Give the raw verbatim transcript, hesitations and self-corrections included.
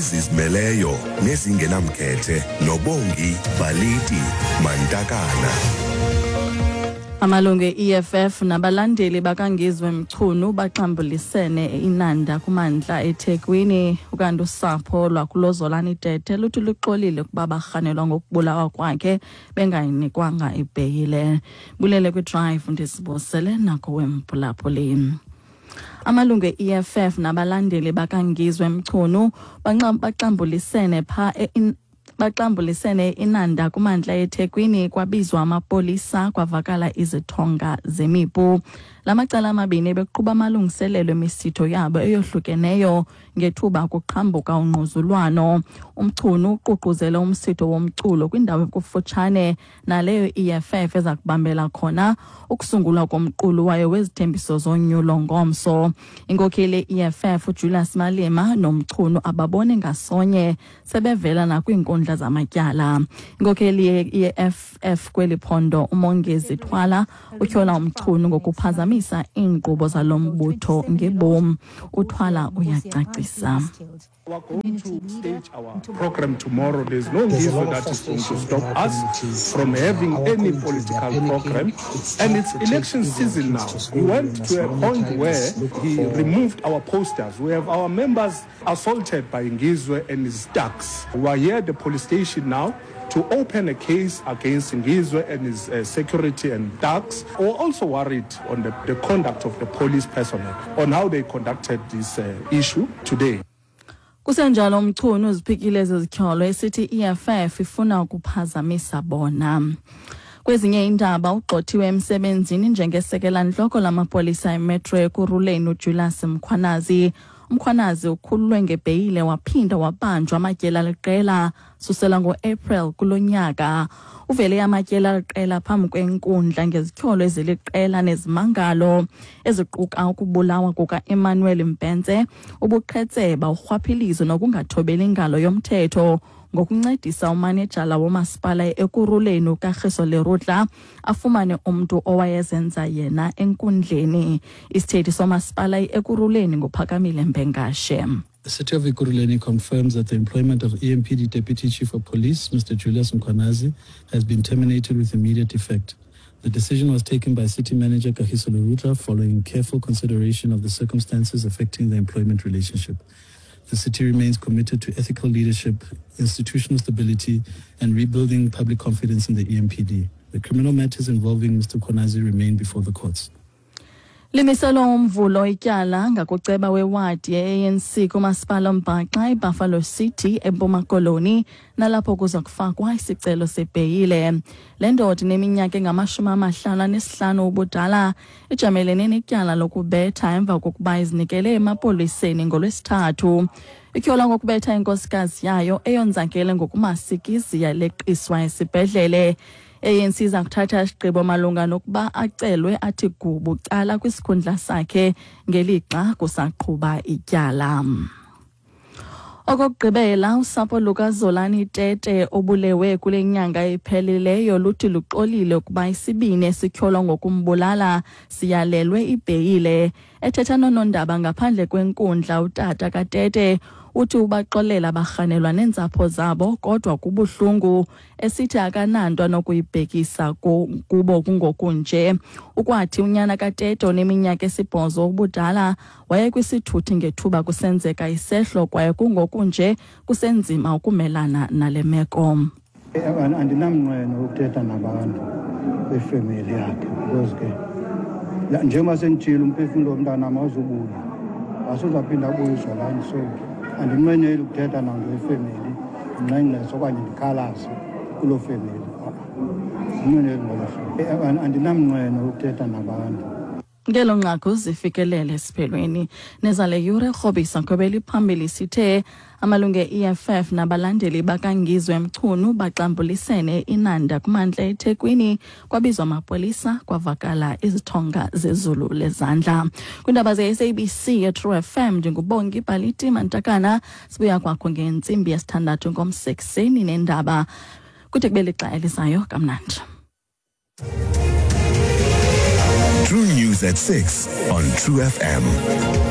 ezizimeleyo nezingenamkhethe noBongi Baliti Mantakana. Amalungu e F F nabalandeli bakangizwe Mchunu baxambulisene inanda kumandla eThekwini ukanti usapho lwakulozolani Tete luthi luxolile kuba barhanelwa ngokubulawa kwakhe bengayinikwanga ibheyile. Bulele kwi-drive ndisibosele nako wemphulaphuli. Amalungu e F F nabalandeli bakangizwe Mchunu baxambulisene pha e baxambulisene inanda kumandla eThekwini kwabizwa amapolisa kwavakala izithonga zemipu. Lamacala amabini beqhuba amalungiselelo emisitho yabo eyohlukeneyo ngethuba kuqhambuka ungquzulwano. Umchunu uququzela umsitho womculo kwindawo ekufutshane naleyo E F F eza kubambela khona ukusungulwa komqulu wayo wezithembiso zonyulo ngomso. Inkokheli E F F uJulius Malema nomchunu ababone ngasonye sebevela nakwiinkundla zamatyala. Inkokheli ye F F kweli phondo uMongezi Thwala utyhola umchunu ngokuphazamisa iinkqubo zalombutho ngebom. Uthwala uyacacisa. We're going to stage our program tomorrow. There's no reason that is going to stop us from having any political program. And it's election season now. We went to a point where he removed our posters. We have our members assaulted by Ngizwe and his thugs. We are here at the police station now to open a case against Ngizwe and his uh, security and thugs. We're also worried on the, the conduct of the police personnel, on how they conducted this uh, issue today. Kusenjalo umchunu uziphikile ezizityholo esithi E F F ifuna ukuphazamisa bona. Kwezinye indaba ugqothiwe emsebenzini njengesekela nhloko lamapolisa emetro ekuruleni uJulius Mkhwanazi. Mkhwanazi ukhululwe ngebheyile waphinda wabanjwa amatyela aliqela susela ngo-April kulonyaka. Uvele amatyela aliqela phambi kwenkundla ngezityholo eziliqela nezimangalo eziquka ukubulawa kuka-Emmanuel Mpenze, ubuqhetseba, urhwaphilizo nokungathobeli ingalo yomthetho ngokuncedisa umanejala womasipala ekuruleni uKagiso Lerutla afumane umntu owayezenza yena enkundleni. Isithethi somasipala ekuruleni nguPhakamile Mbengashe. The City of Ekurhuleni confirms that the employment of E M P D Deputy Chief of Police, Mister Julius Mkhwanazi, has been terminated with immediate effect. The decision was taken by City Manager Kagiso Lerutla following careful consideration of the circumstances affecting the employment relationship. The city remains committed to ethical leadership, institutional stability, and rebuilding public confidence in the E M P D. The criminal matters involving Mister Mkhwanazi remain before the courts. Limiselo umvulo ityala ngakuceba wewadi ye-A N C kumasipala Mbhaxa eBuffalo City eMpuma Koloni nalapho kuza kufakwa isicelo sebheyile. Le ndoda neminyaka engamashumi amahlanu anesihlanu ubudala ijamelene netyala lokubetha emva kokuba izinikele emapoliseni ngolwesithathu. Ityhola ngokubetha inkosikazi yayo eyonzakele ngokumasikizi yaleqiswa esibhedlele. A N C iza kuthatha isigqibo malunga nokuba acelwe athi gubu cala kwisikhundla sakhe ngelixa kusaqhuba ityala. Okokugqibela usapho lukaZolani Tete obulewe kule nyanga ephelileyo luthi luxolile ukuba isibini esityholwa ngokumbulala siyalelwe ibheyile. Ethetha nonondaba ngaphandle kwenkundla utata kaTete uthi ubaxolela barhanelwa neentsapho zabo kodwa kubuhlungu esithi akananto nokuyibhekisa kubo kungokunje. Ukwathi unyana kaTete oneminyaka esibhozo ubudala waye kwisithuthi ngethuba kusenzeka isehlo kwaye kungokunje kusenzima ukumelana nale meko. Andinamnqweno ukuthetha nabantu befamily yakhe because ke njengoba sengitshilo umphefumulo womntana awuzubuya asuzaphinda abuyiswa lani, so andinqweneli ukuthetha nanto efamily nqengqeso okanye ndikhalaze kuloo family. Andinqweneli ngolo hlobo, andinamnqweno ukuthetha nabantu. Ngelo nqaku zifikelele esiphelweni nezale yure Khobisa Khobeli phambili sithe amalungu e F F nabalandeli bakangizwe Mchunu baxambulisene inanda kumandla eThekwini kwabizwa amapolisa kwavakala izithonga zezulu lezandla. Kwindaba ze S A B C ya True F M ndingubongi Baliti Mantakana sibuya kwakho ngentsimbi yesithandathu ngomsekuseni nendaba kuthi kubeli xa elisayo kamnandi. True News at six on True F M.